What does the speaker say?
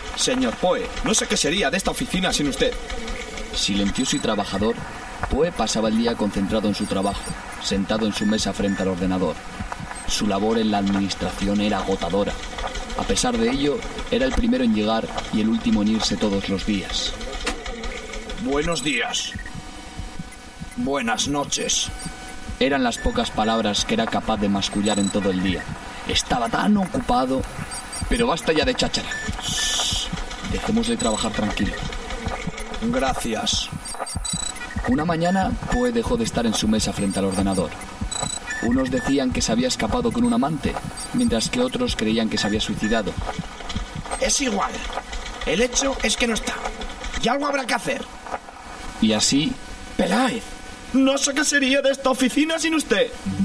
Señor Poe, no sé qué sería de esta oficina sin usted. Silencioso y trabajador, Poe pasaba el día concentrado en su trabajo, sentado en su mesa frente al ordenador. Su labor en la administración era agotadora. A pesar de ello, era el primero en llegar y el último en irse todos los días. Buenos días. Buenas noches. Eran las pocas palabras que era capaz de mascullar en todo el día. Estaba tan ocupado. Pero basta ya de cháchara. Dejemos de trabajar tranquilo. Gracias. Una mañana, Poe dejó de estar en su mesa frente al ordenador. Unos decían que se había escapado con un amante, mientras que otros creían que se había suicidado. Es igual. El hecho es que no está. Y algo habrá que hacer. Y así... Peláez, no sé qué sería de esta oficina sin usted.